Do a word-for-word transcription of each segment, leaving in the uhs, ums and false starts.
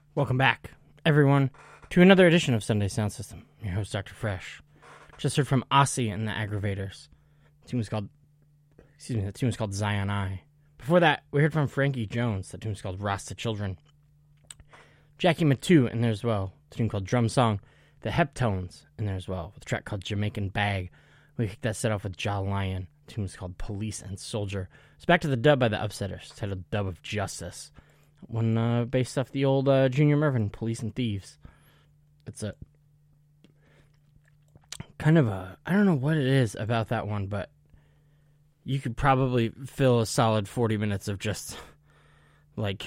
Welcome back, everyone, to another edition of Sunday Sound System. I'm your host, Doctor Fresh. Just heard from Aussie and the Aggravators. The tune was called, excuse me, the tune was called Zion I. Before that, we heard from Frankie Jones. The tune was called Rasta Children. Jackie Matu in there as well. The tune called Drum Song. The Heptones in there as well, with a track called Jamaican Bag. We kicked that set off with Ja Lion. The tune was called Police and Soldier. It's back to the dub by the Upsetters, titled Dub of Justice. One uh, based off the old uh, Junior Murvin, Police and Thieves. It's a kind of a, I don't know what it is about that one, but you could probably fill a solid forty minutes of just, like,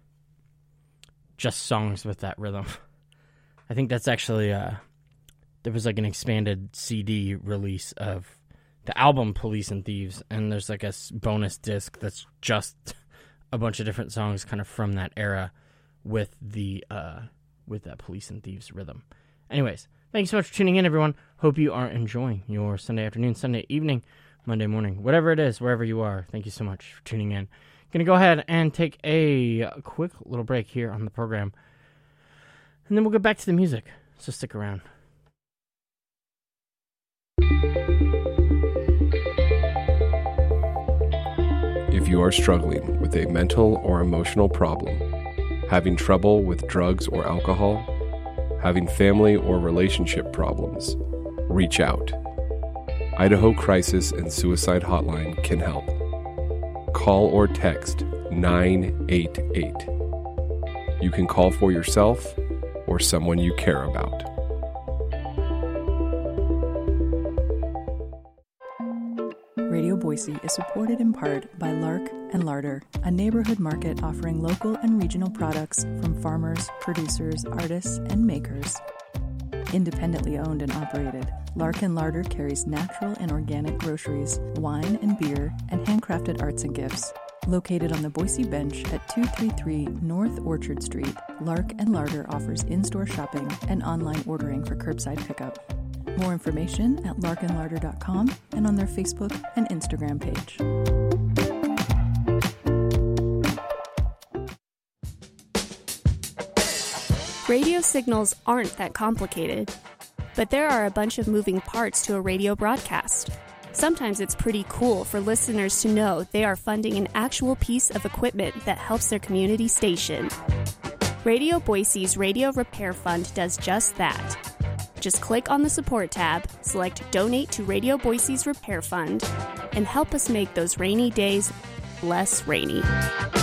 just songs with that rhythm. I think that's actually, uh, there was like an expanded C D release of the album Police and Thieves, and there's like a bonus disc that's just a bunch of different songs kind of from that era with the uh, with that Police and Thieves rhythm. Anyways, thank you so much for tuning in, everyone. Hope you are enjoying your Sunday afternoon, Sunday evening, Monday morning, whatever it is, wherever you are. Thank you so much for tuning in. Going to go ahead and take a quick little break here on the program, and then we'll get back to the music, so stick around. If you are struggling with a mental or emotional problem, having trouble with drugs or alcohol, having family or relationship problems, reach out. Idaho Crisis and Suicide Hotline can help. Call or text nine eight eight. You can call for yourself or someone you care about. Radio Boise is supported in part by Lark and Larder, a neighborhood market offering local and regional products from farmers, producers, artists, and makers. Independently owned and operated, Lark and Larder carries natural and organic groceries, wine and beer, and handcrafted arts and gifts. Located on the Boise Bench at two thirty-three North Orchard Street, Lark and Larder offers in-store shopping and online ordering for curbside pickup. More information at lark and larder dot com and on their Facebook and Instagram page. Radio signals aren't that complicated, but there are a bunch of moving parts to a radio broadcast. Sometimes it's pretty cool for listeners to know they are funding an actual piece of equipment that helps their community station. Radio Boise's Radio Repair Fund does just that. Just click on the support tab, select Donate to Radio Boise's Repair Fund, and help us make those rainy days less rainy.